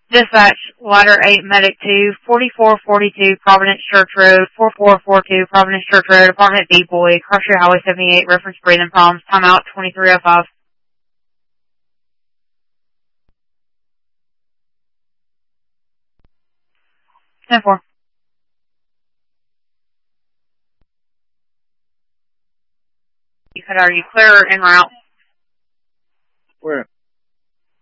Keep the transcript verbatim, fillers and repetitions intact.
Dispatch, Ladder eight, Medic two, forty-four forty-two, Providence Church Road, forty-four forty-two, Providence Church Road, Apartment B, Boy, Crusher Highway seventy-eight, reference breathing problems, timeout twenty-three oh five. ten four. You cut out, are you clear or en route? Where?